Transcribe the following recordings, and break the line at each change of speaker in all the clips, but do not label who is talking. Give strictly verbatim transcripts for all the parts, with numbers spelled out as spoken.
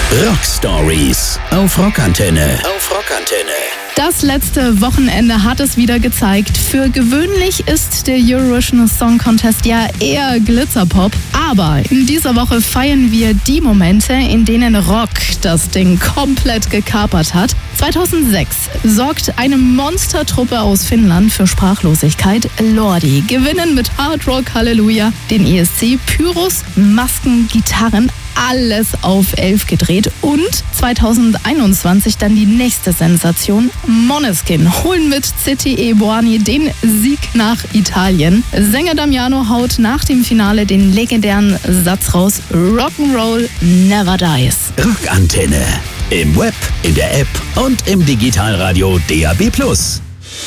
Rock Stories auf Rockantenne. Auf Rockantenne.
Das letzte Wochenende hat es wieder gezeigt. Für gewöhnlich ist der Eurovision Song Contest ja eher Glitzerpop. Aber in dieser Woche feiern wir die Momente, in denen Rock das Ding komplett gekapert hat. zweitausendsechs sorgt eine Monstertruppe aus Finnland für Sprachlosigkeit. Lordi gewinnen mit Hard Rock Halleluja den E S C. Pyros, Masken, Gitarren, alles auf elf gedreht. Und zweitausendeinundzwanzig dann die nächste Sensation. Måneskin holen mit City e Buoni den Sieg nach Italien. Sänger Damiano haut nach dem Finale den legendären Satz raus: Rock'n'Roll never dies.
Rockantenne. Im Web, in der App und im Digitalradio D A B plus.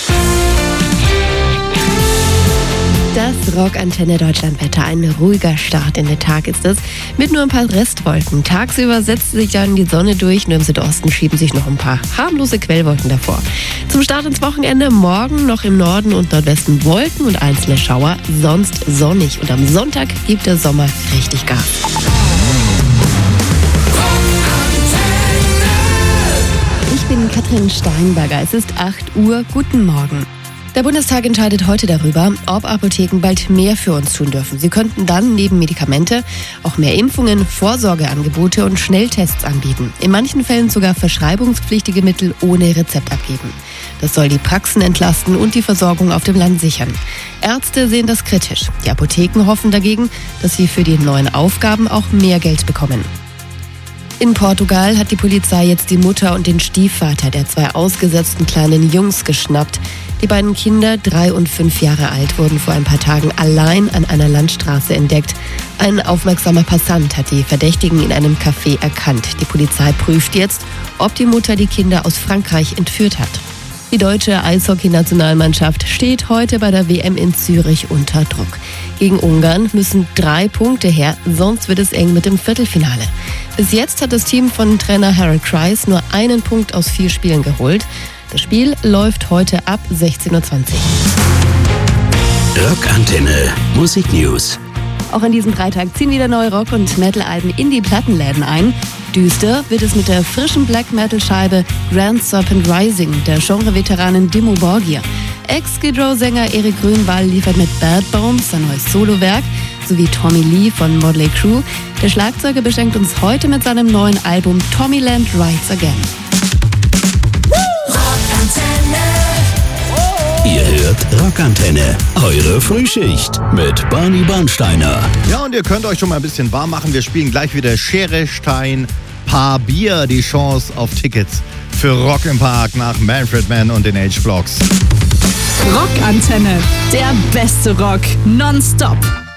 Das Rockantenne Deutschlandwetter. Ein ruhiger Start in den Tag ist es, mit nur ein paar Restwolken. Tagsüber setzt sich dann die Sonne durch, nur im Südosten schieben sich noch ein paar harmlose Quellwolken davor. Zum Start ins Wochenende morgen noch im Norden und Nordwesten Wolken und einzelne Schauer, sonst sonnig. Und am Sonntag gibt der Sommer richtig Gas. Ich bin Katrin Steinberger. Es ist acht Uhr. Guten Morgen. Der Bundestag entscheidet heute darüber, ob Apotheken bald mehr für uns tun dürfen. Sie könnten dann neben Medikamente auch mehr Impfungen, Vorsorgeangebote und Schnelltests anbieten. In manchen Fällen sogar verschreibungspflichtige Mittel ohne Rezept abgeben. Das soll die Praxen entlasten und die Versorgung auf dem Land sichern. Ärzte sehen das kritisch. Die Apotheken hoffen dagegen, dass sie für die neuen Aufgaben auch mehr Geld bekommen. In Portugal hat die Polizei jetzt die Mutter und den Stiefvater der zwei ausgesetzten kleinen Jungs geschnappt. Die beiden Kinder, drei und fünf Jahre alt, wurden vor ein paar Tagen allein an einer Landstraße entdeckt. Ein aufmerksamer Passant hat die Verdächtigen in einem Café erkannt. Die Polizei prüft jetzt, ob die Mutter die Kinder aus Frankreich entführt hat. Die deutsche Eishockey-Nationalmannschaft steht heute bei der W M in Zürich unter Druck. Gegen Ungarn müssen drei Punkte her, sonst wird es eng mit dem Viertelfinale. Bis jetzt hat das Team von Trainer Harold Kreis nur einen Punkt aus vier Spielen geholt. Das Spiel läuft heute ab sechzehn Uhr zwanzig.
Rockantenne Musik News.
Auch an diesem Freitag ziehen wieder neue Rock- und Metal-Alben in die Plattenläden ein. Düster wird es mit der frischen Black-Metal-Scheibe Grand Serpent Rising der Genre-Veteranin Dimmu Borgir. Ex-Skid Row-Sänger Erik Grönwall liefert mit Bad Bones sein neues Solowerk, sowie Tommy Lee von Motley Crue. Der Schlagzeuger beschenkt uns heute mit seinem neuen Album Tommyland Rides Again.
Ihr hört Rockantenne, eure Frühschicht mit Barney Bernsteiner.
Ja, und ihr könnt euch schon mal ein bisschen warm machen. Wir spielen gleich wieder Schere, Stein, Paar Bier. Die Chance auf Tickets für Rock im Park nach Manfred Mann und den H-Blocks.
Rockantenne, der beste Rock nonstop.